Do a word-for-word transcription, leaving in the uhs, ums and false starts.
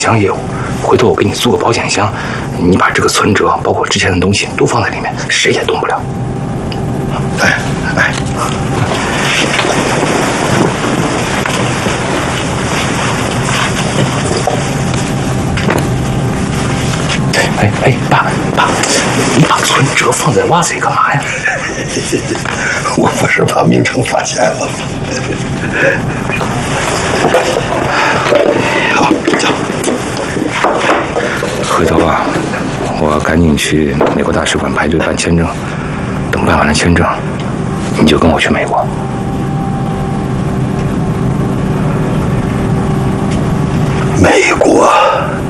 箱业务，回头我给你租个保险箱，你把这个存折包括之前的东西都放在里面，谁也动不了。哎哎。哎哎，爸爸，你把存折放在袜子里干嘛呀？ 我不是把明成发现了吗？好，走。 回头啊，我赶紧去美国大使馆排队办签证，等办完了签证，你就跟我去美国。